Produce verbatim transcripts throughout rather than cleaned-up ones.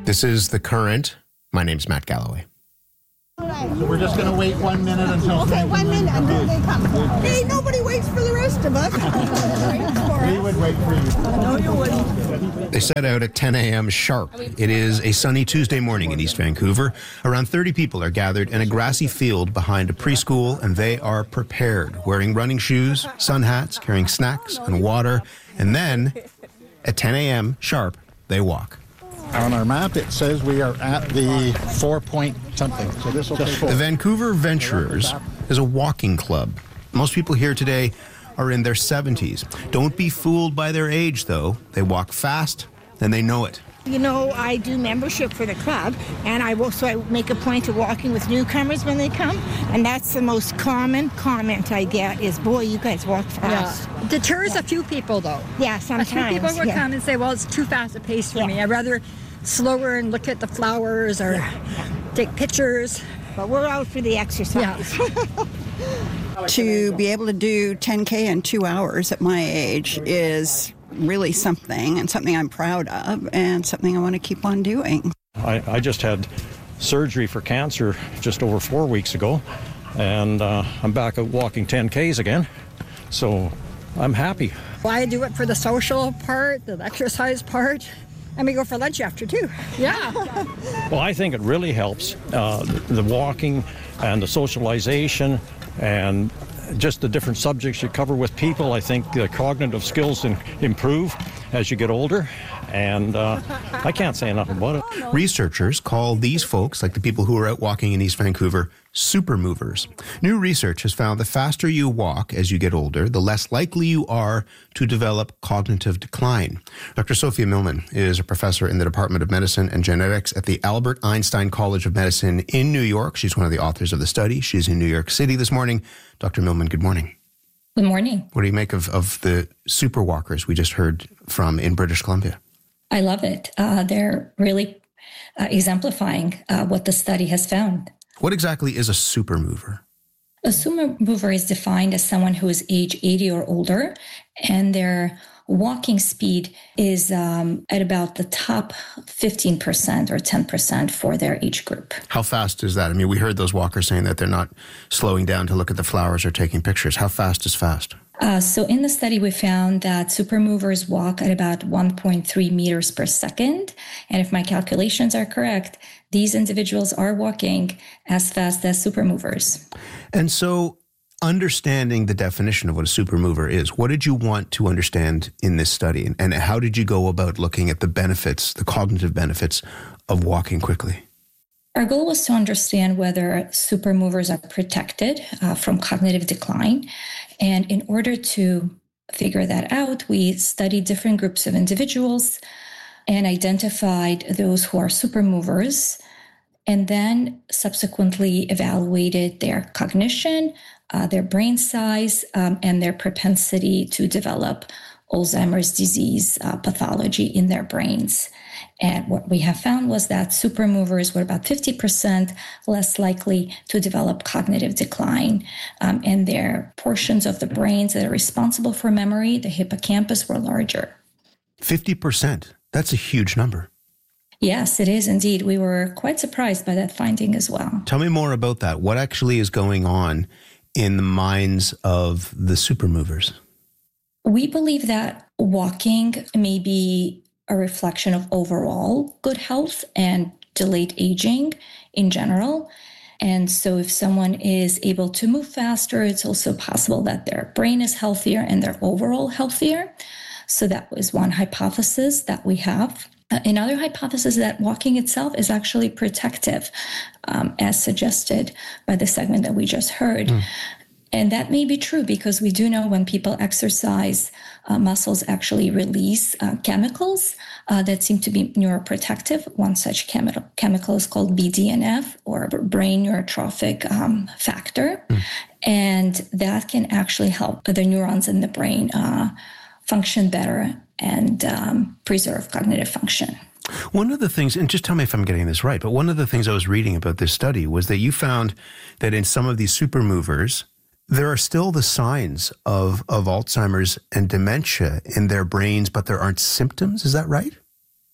This is The Current. My name's Matt Galloway. So we're just going to wait one minute until... Okay, one minute until they come. Hey, nobody waits for the rest of us. We would wait for you. No, you wouldn't. They set out at ten a.m. sharp. It is a sunny Tuesday morning in East Vancouver. Around thirty people are gathered in a grassy field behind a preschool, and they are prepared, wearing running shoes, sun hats, carrying snacks and water. And then, at ten a.m. sharp, they walk. On our map, it says we are at the four point something. So this will take four. The Vancouver Venturers is a walking club. Most people here today are in their seventies. Don't be fooled by their age, though. They walk fast, and they know it. You know, I do membership for the club, and I also I make a point of walking with newcomers when they come, and that's the most common comment I get is, boy, you guys walk fast. Yeah. Deters yeah. a few people, though. Yeah, sometimes. A few people will yeah. come and say, well, it's too fast a pace for yeah. me. I'd rather slower and look at the flowers or yeah. Yeah. take pictures. But we're out for the exercise. Yeah. To be able to do ten K in two hours at my age is really something, and something I'm proud of, and something I want to keep on doing. I, I just had surgery for cancer just over four weeks ago, and uh, I'm back out walking ten Ks again, so I'm happy. Well, I do it for the social part, the exercise part, and we go for lunch after too. Yeah. Well, I think it really helps, uh, the walking and the socialization and just the different subjects you cover with people. I think the cognitive skills improve as you get older, and uh, I can't say enough about it. Researchers call these folks, like the people who are out walking in East Vancouver, super movers. New research has found the faster you walk as you get older, the less likely you are to develop cognitive decline. Doctor Sophia Millman is a professor in the Department of Medicine and Genetics at the Albert Einstein College of Medicine in New York. She's one of the authors of the study. She's in New York City this morning. Doctor Millman, good morning. Good morning. What do you make of, of the super walkers we just heard from in British Columbia? I love it. Uh, they're really uh, exemplifying uh, what the study has found. What exactly is a super mover? A super mover is defined as someone who is age eighty or older, and their walking speed is um, at about the top fifteen percent or ten percent for their age group. How fast is that? I mean, we heard those walkers saying that they're not slowing down to look at the flowers or taking pictures. How fast is fast? Uh, so in the study, we found that super movers walk at about one point three meters per second. And if my calculations are correct, these individuals are walking as fast as super movers. And so understanding the definition of what a super mover is, what did you want to understand in this study? And how did you go about looking at the benefits, the cognitive benefits of walking quickly? Our goal was to understand whether super movers are protected uh, from cognitive decline. And in order to figure that out, we studied different groups of individuals and identified those who are super movers, and then subsequently evaluated their cognition, uh, their brain size, um, and their propensity to develop Alzheimer's disease uh, pathology in their brains. And what we have found was that super movers were about fifty percent less likely to develop cognitive decline. Um, and their portions of the brains that are responsible for memory, the hippocampus, were larger. fifty percent. That's a huge number. Yes, it is indeed. We were quite surprised by that finding as well. Tell me more about that. What actually is going on in the minds of the super movers? We believe that walking may be a reflection of overall good health and delayed aging in general. And so if someone is able to move faster, it's also possible that their brain is healthier and they're overall healthier. So that was one hypothesis that we have. Uh, another hypothesis is that walking itself is actually protective, um, as suggested by the segment that we just heard. Mm. And that may be true because we do know when people exercise, uh, muscles actually release uh, chemicals uh, that seem to be neuroprotective. One such chemi- chemical is called B D N F, or brain neurotrophic um, factor. Mm. And that can actually help the neurons in the brain uh, function better and um, preserve cognitive function. One of the things, and just tell me if I'm getting this right, but one of the things I was reading about this study was that you found that in some of these super movers, there are still the signs of, of Alzheimer's and dementia in their brains, but there aren't symptoms. Is that right?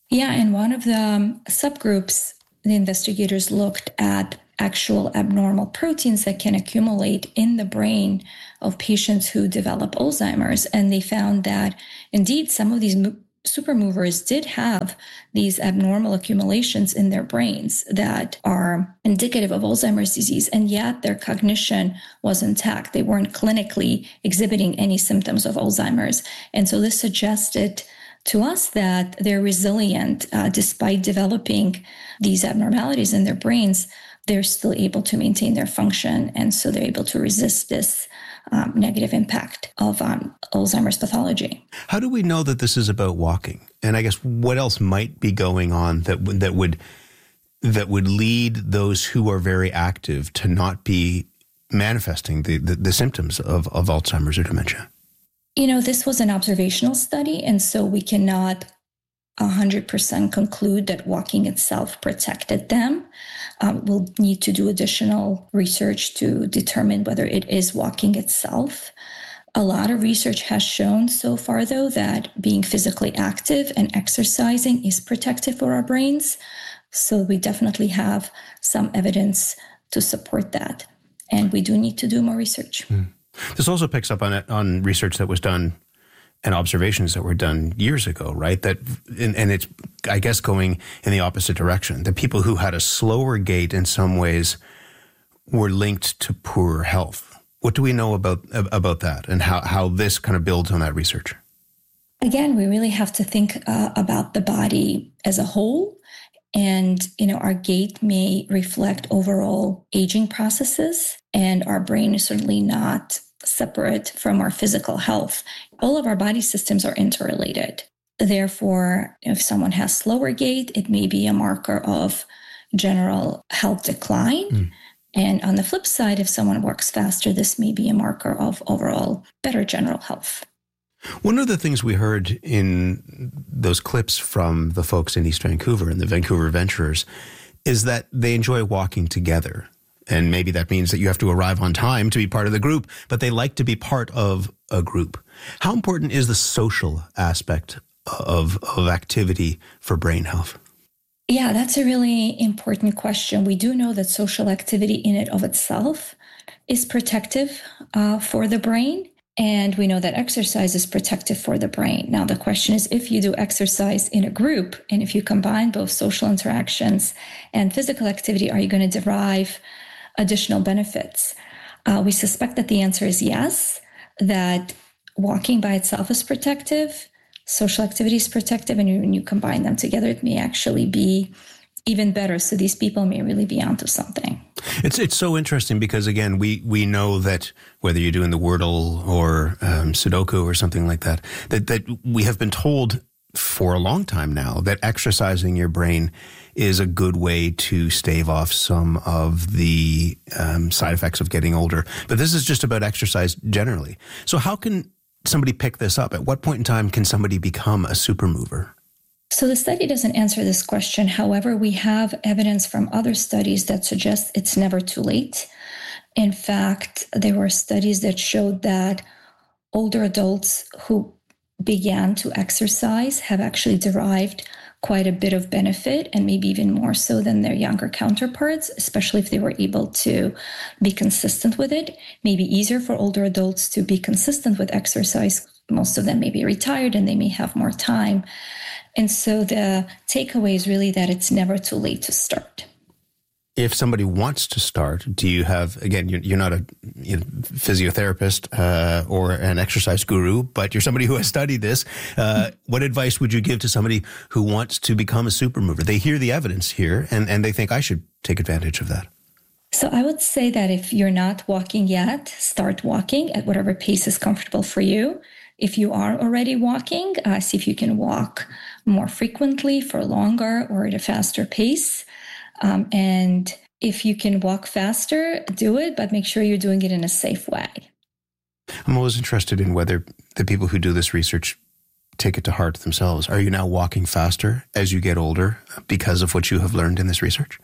Yeah, in one of the um, subgroups, the investigators looked at actual abnormal proteins that can accumulate in the brain of patients who develop Alzheimer's. And they found that indeed some of these mo- supermovers did have these abnormal accumulations in their brains that are indicative of Alzheimer's disease. And yet their cognition was intact. They weren't clinically exhibiting any symptoms of Alzheimer's. And so this suggested to us that they're resilient uh, despite developing these abnormalities in their brains. They're still able to maintain their function. And so they're able to resist this um, negative impact of um, Alzheimer's pathology. How do we know that this is about walking? And I guess what else might be going on that would, that would, that would lead those who are very active to not be manifesting the, the, the symptoms of, of Alzheimer's or dementia? You know, this was an observational study, and so we cannot one hundred percent conclude that walking itself protected them. Um, we'll need to do additional research to determine whether it is walking itself. A lot of research has shown so far, though, that being physically active and exercising is protective for our brains. So we definitely have some evidence to support that. And we do need to do more research. Mm. This also picks up on it, on research that was done and observations that were done years ago, right? That and, and it's, I guess, going in the opposite direction. The people who had a slower gait in some ways were linked to poorer health. What do we know about about that, and how, how this kind of builds on that research? Again, we really have to think uh, about the body as a whole. And, you know, our gait may reflect overall aging processes, and our brain is certainly not separate from our physical health. All of our body systems are interrelated. Therefore, if someone has slower gait, it may be a marker of general health decline. Mm. And on the flip side, if someone works faster, this may be a marker of overall better general health. One of the things we heard in those clips from the folks in East Vancouver and the Vancouver Venturers is that they enjoy walking together. And maybe that means that you have to arrive on time to be part of the group, but they like to be part of a group. How important is the social aspect of, of activity for brain health? Yeah, that's a really important question. We do know that social activity in and of itself is protective uh, for the brain. And we know that exercise is protective for the brain. Now, the question is, if you do exercise in a group, and if you combine both social interactions and physical activity, are you going to derive additional benefits? Uh, we suspect that the answer is yes, that walking by itself is protective, social activity is protective, and when you combine them together, it may actually be even better. So these people may really be onto something. It's it's so interesting because, again, we, we know that whether you're doing the Wordle or um, Sudoku or something like that, that, that we have been told for a long time now that exercising your brain is a good way to stave off some of the um, side effects of getting older. But this is just about exercise generally. So how can somebody pick this up? At what point in time can somebody become a super mover? So the study doesn't answer this question. However, we have evidence from other studies that suggest it's never too late. In fact, there were studies that showed that older adults who began to exercise have actually derived quite a bit of benefit, and maybe even more so than their younger counterparts, especially if they were able to be consistent with it. Maybe easier for older adults to be consistent with exercise. Most of them may be retired and they may have more time. And so the takeaway is really that it's never too late to start. If somebody wants to start, do you have, again, you're, you're not a you know, physiotherapist uh, or an exercise guru, but you're somebody who has studied this. Uh, what advice would you give to somebody who wants to become a super mover? They hear the evidence here and, and they think I should take advantage of that. So I would say that if you're not walking yet, start walking at whatever pace is comfortable for you. If you are already walking, uh, see if you can walk more frequently for longer or at a faster pace. Um, and if you can walk faster, do it, but make sure you're doing it in a safe way. I'm always interested in whether the people who do this research take it to heart themselves. Are you now walking faster as you get older because of what you have learned in this research?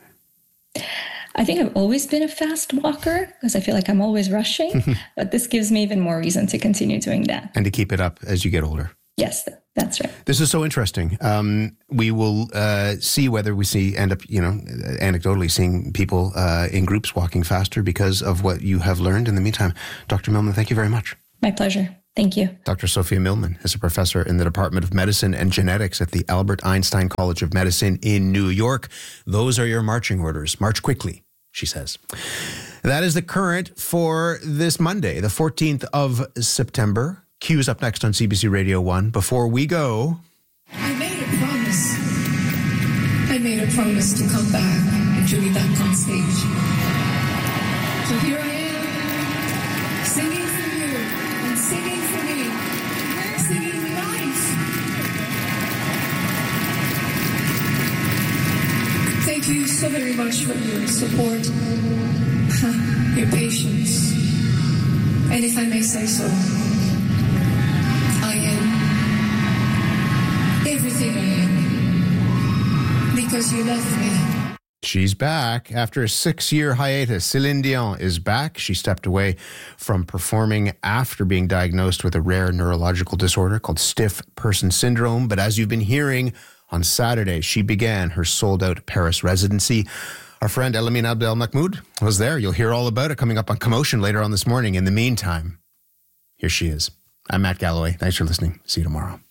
I think I've always been a fast walker because I feel like I'm always rushing, but this gives me even more reason to continue doing that. And to keep it up as you get older. Yes, that's right. This is so interesting. Um, we will uh, see whether we see end up, you know, anecdotally seeing people uh, in groups walking faster because of what you have learned. In the meantime, Doctor Millman, thank you very much. My pleasure. Thank you. Doctor Sophia Millman is a professor in the Department of Medicine and Genetics at the Albert Einstein College of Medicine in New York. Those are your marching orders. March quickly, she says. That is the current for this Monday, the fourteenth of September. Q's up next on C B C Radio one. Before we go... I made a promise. I made a promise to come back and to be back on stage. So here I am, singing for you and singing for me, singing life. Thank you so very much for your support, your patience, and if I may say so, I am everything I am because you love me. She's back. After a six-year hiatus, Céline Dion is back. She stepped away from performing after being diagnosed with a rare neurological disorder called stiff person syndrome. But as you've been hearing, on Saturday, she began her sold-out Paris residency. Our friend Elamin Abdelmahmoud was there. You'll hear all about it coming up on Commotion later on this morning. In the meantime, here she is. I'm Matt Galloway. Thanks for listening. See you tomorrow.